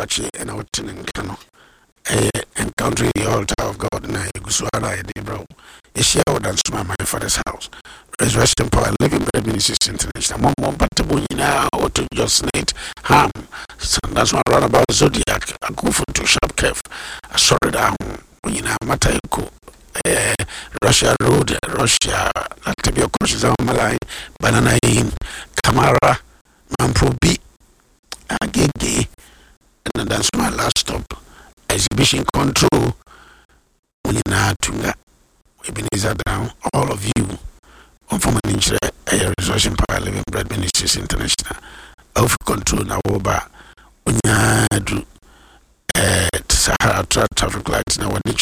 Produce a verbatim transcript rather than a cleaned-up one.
watching and out in Kano. Encountering the altar of God na Guswara Edebro. Is she out and smile my father's house. Resurrection Power Living Bread Ministries International. Mom Patabu now to just need ham. So that's what I run about Zodiac. I go for two sharp curve. I saw it down when you know Matayko. Russia Road, Russia, Latibio Coaches on Malay, Banana in Camara, Mamprobi, Agege, and that's my last stop. Exhibition control. When you know Tunga, Ebenezer down, all of you. On from an inch, a Resurrection Power Living Bread Ministries International. Of control now over when you do Sahara traffic lights now,